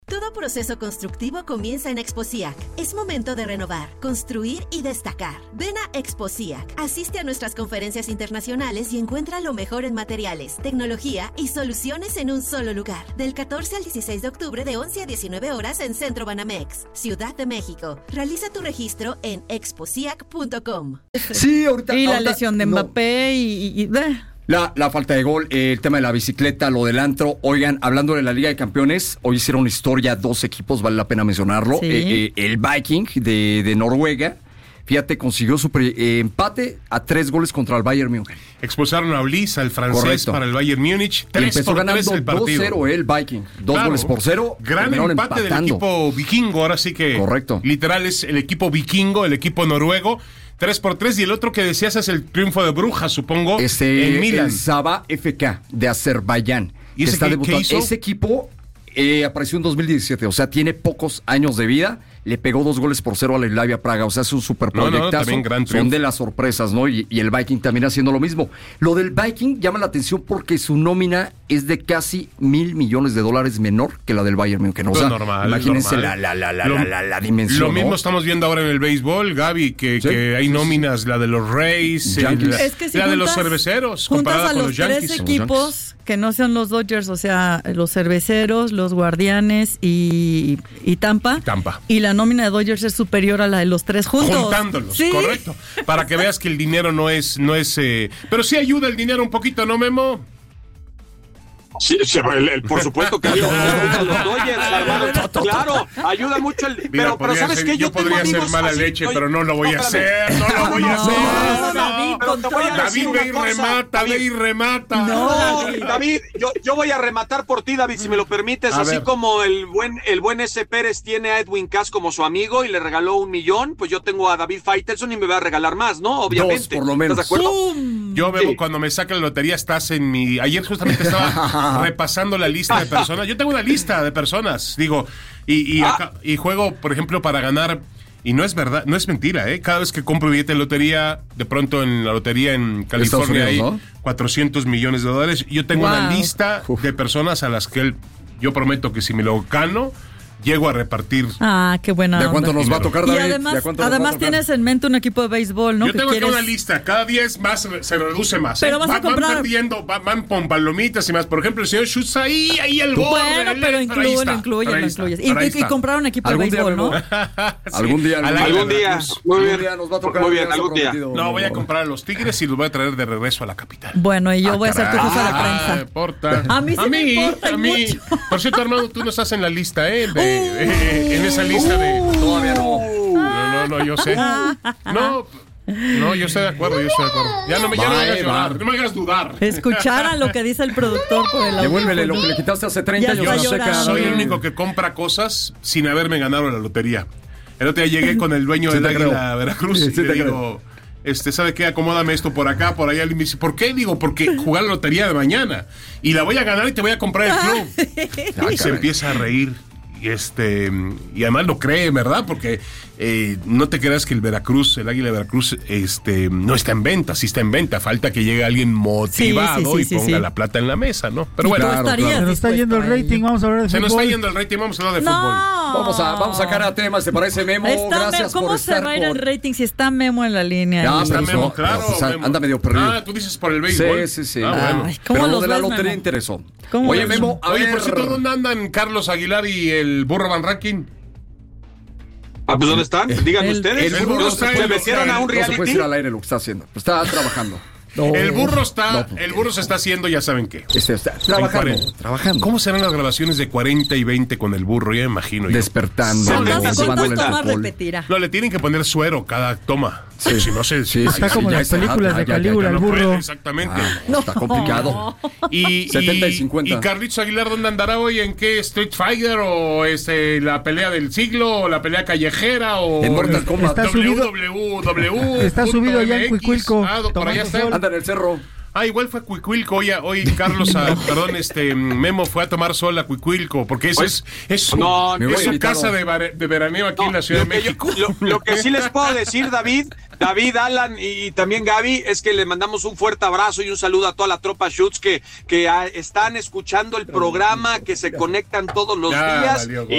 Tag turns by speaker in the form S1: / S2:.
S1: Todo proceso constructivo comienza en Exposiac. Es momento de renovar, construir y destacar. Ven a Exposiac, asiste a nuestras conferencias internacionales y encuentra lo mejor en materiales, tecnología y soluciones en un solo lugar. Del 14 al 16 de octubre de 11 a 19 horas en Centro Banamex, Ciudad de México. Realiza tu registro en exposiac.com.
S2: Sí, ahorita.
S3: Y la lesión de Mbappé
S2: La falta de gol, el tema de la bicicleta, lo del antro. Oigan, hablando de la Liga de Campeones, hoy hicieron historia 2 equipos, vale la pena mencionarlo.
S3: Sí.
S2: El Viking de Noruega, fíjate, consiguió su empate a 3 goles contra el Bayern Múnich.
S4: Expulsaron a Ulis, al francés,
S2: correcto,
S4: para el Bayern Múnich.
S2: 3-3 el partido. 2-0 el Viking, 2 goles por 0.
S4: Gran empate del equipo vikingo, ahora sí que.
S2: Correcto.
S4: Literal es el equipo vikingo, el equipo noruego. 3-3, y el otro que decías es el triunfo de Brujas, supongo, en Milan.
S2: El Saba FK de Azerbaiyán.
S4: ¿Y ese
S2: está
S4: qué
S2: debutando.
S4: hizo?
S2: Ese equipo apareció en 2017, o sea, tiene pocos años de vida. Le pegó 2 goles por 0 a la Slavia Praga, o sea, es un super proyectazo.
S4: También gran triunfo.
S2: Son de las sorpresas, ¿no? Y el Viking también haciendo lo mismo. Lo del Viking llama la atención porque su nómina es de casi $1,000 millones menor que la del Bayern Múnich. O sea,
S4: normal,
S2: imagínense
S4: normal.
S2: la dimensión.
S4: Lo mismo,
S2: ¿no?
S4: estamos viendo ahora en el béisbol, Gaby, que hay nóminas, la de los Rays,
S3: Es que si
S4: la de los
S3: juntas
S4: cerveceros,
S3: juntas
S4: comparada
S3: a
S4: con
S3: los
S4: los Yankees.
S3: 3 equipos que no sean los Dodgers, o sea, los cerveceros, los Guardianes y Tampa. Y la nómina de Dodgers es superior a la de los 3 juntos.
S4: Juntándolos,
S3: ¿sí?
S4: correcto. Para que veas que el dinero no es pero sí ayuda el dinero un poquito, ¿no, Memo?
S5: Sí, por supuesto que ayuda a los Dodgers, claro, ayuda mucho
S4: Mira,
S5: pero ¿sabes qué?
S4: Yo podría hacer mala leche, pero no lo voy a hacer, no lo voy a hacer. David ve y remata.
S5: David, yo voy a rematar por ti, David, si me lo permites, así como el buen S. Pérez tiene a Edwin Cass como su amigo y le regaló $1 millón, pues yo tengo a David Faitelson y me va a regalar más, ¿no? Obviamente.
S2: 2 por lo menos.
S5: ¿Estás de acuerdo?
S4: Yo veo cuando me saca la lotería, estás en mi... Ayer justamente estaba repasando la lista de personas. Yo tengo una lista de personas, digo, y juego, por ejemplo, para ganar, y no es verdad, no es mentira, cada vez que compro billete de lotería, de pronto en la lotería en California hay $400 millones. Yo tengo una lista de personas a las que yo prometo que si me lo gano, llego a repartir.
S3: Qué buena onda.
S2: ¿De cuánto nos va a tocar, David?
S3: Y además tienes en mente un equipo de béisbol, ¿no?
S4: Yo tengo acá una lista, cada día es más, se reduce más.
S3: Pero vas a comprar...
S4: Van perdiendo, van con palomitas y más. Por ejemplo, el señor Schutz ahí el gol.
S3: Bueno, pero incluyes. Y comprar un equipo de béisbol, ¿no?
S2: Algún día.
S5: Muy bien.
S2: Nos va a tocar.
S5: Muy bien, algún día.
S4: No, voy a comprar a los Tigres y los voy a traer de regreso a la capital.
S3: Bueno, y yo voy a hacer tu jefa de prensa.
S4: No importa.
S3: A mí sí me importa mucho.
S4: Por cierto, Armando, tú no estás en la lista, en esa lista de...
S2: Todavía no.
S4: No, yo sé. No, yo estoy de acuerdo. Ya no me hagas llorar, no me hagas dudar.
S3: Escucharan lo que dice el productor por el audio.
S2: Devuélvele lo que le quitaste hace 30 años.
S4: Soy el único que compra cosas sin haberme ganado la lotería. El otro día llegué con el dueño del Águila Veracruz y le digo... ¿sabe qué? Acomódame esto por acá, por allá. Y me dice, ¿por qué? Digo, porque jugar la lotería de mañana. Y la voy a ganar y te voy a comprar el club. Y se empieza a reír. Y además lo cree, ¿verdad? Porque no te creas que el Águila de Veracruz, no está en venta, sí está en venta. Falta que llegue alguien motivado y ponga la plata en la mesa, ¿no? Pero bueno,
S6: se nos está yendo el rating, vamos a hablar de fútbol.
S4: Se nos está yendo el rating, vamos a hablar de fútbol.
S2: Vamos a sacar a temas, ¿te parece, Memo? Gracias
S3: ¿Cómo
S2: por
S3: se va a ir el rating si está Memo en la línea?
S2: Ya,
S4: está Memo, claro.
S2: Memo. Anda medio perdido.
S4: Tú dices por el béisbol.
S2: Sí.
S4: Bueno.
S2: Pero lo de la lotería interesó. Oye, Memo,
S4: Oye, por cierto, ¿dónde andan Carlos Aguilar y el Burro Van Rankin?
S5: Pues ¿dónde están? Díganme ustedes.
S4: El burro está
S5: ¿Se metieron a un
S2: reality? No se puede decir al aire lo que está haciendo. Está trabajando.
S4: El burro se está haciendo, ya saben qué.
S2: Está trabajando.
S4: ¿Cómo serán las grabaciones de 40 y 20 con el burro? Ya me imagino.
S2: Despertando.
S3: ¿Cuántas tomas repetirá?
S4: No, le tienen que poner suero cada toma.
S2: Sí.
S4: Si no se...
S6: Está como en las películas de Calígula, el burro.
S4: Exactamente.
S2: Está complicado. 70 y 50.
S4: ¿Y Carlitos Aguilar dónde andará hoy? ¿En qué? ¿Street Fighter? ¿O la pelea del siglo? ¿O la pelea callejera? ¿O
S2: en Mortal Kombat?
S6: Está subido allá en Cuicuilco.
S4: Por allá está.
S2: Anda en el cerro.
S4: Igual fue a Cuicuilco. Hoy Carlos, Memo fue a tomar sol a Cuicuilco, porque es su casa de veraneo aquí en la Ciudad de México.
S5: Lo que sí les puedo decir, David, Alan y también Gaby, es que le mandamos un fuerte abrazo y un saludo a toda la tropa Schutz que están escuchando el programa, que se conectan todos los días.